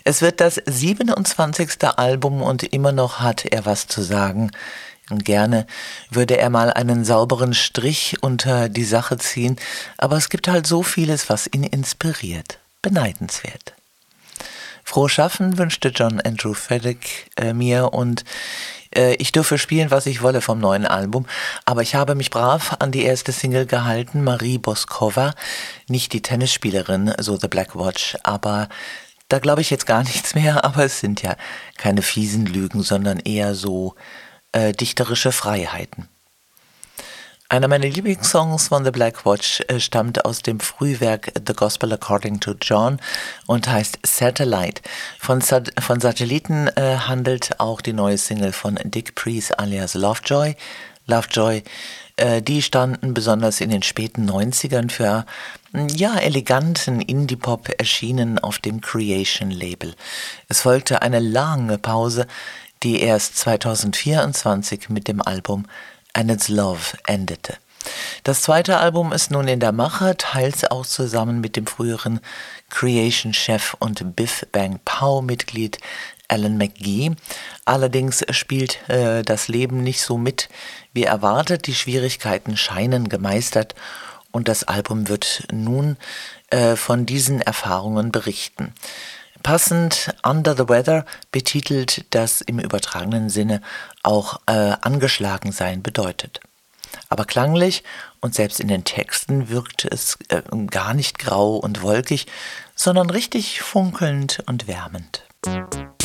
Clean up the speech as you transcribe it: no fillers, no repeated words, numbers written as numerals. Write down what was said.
Es wird das 27. Album und immer noch hat er was zu sagen. Und gerne würde er mal einen sauberen Strich unter die Sache ziehen, aber es gibt halt so vieles, was ihn inspiriert. Beneidenswert. Frohes Schaffen wünschte John Andrew Frederick mir und ich dürfe spielen, was ich wolle vom neuen Album, aber ich habe mich brav an die erste Single gehalten, Marie Boskova, nicht die Tennisspielerin, so The Black Watch, aber da glaube ich jetzt gar nichts mehr, aber es sind ja keine fiesen Lügen, sondern eher so dichterische Freiheiten. Einer meiner Lieblingssongs von The Black Watch stammt aus dem Frühwerk The Gospel According to John und heißt Satellite. Von Satelliten handelt auch die neue Single von Dick Priest alias Lovejoy. Lovejoy, die standen besonders in den späten 90ern für eleganten Indie-Pop, erschienen auf dem Creation-Label. Es folgte eine lange Pause, die erst 2024 mit dem Album And It's Love endete. Das zweite Album ist nun in der Mache, teils auch zusammen mit dem früheren Creation-Chef und Biff Bang Pow-Mitglied Alan McGee. Allerdings spielt das Leben nicht so mit wie erwartet. Die Schwierigkeiten scheinen gemeistert und das Album wird nun von diesen Erfahrungen berichten. Passend Under the Weather betitelt, das im übertragenen Sinne auch angeschlagen sein bedeutet. Aber klanglich und selbst in den Texten wirkt es gar nicht grau und wolkig, sondern richtig funkelnd und wärmend.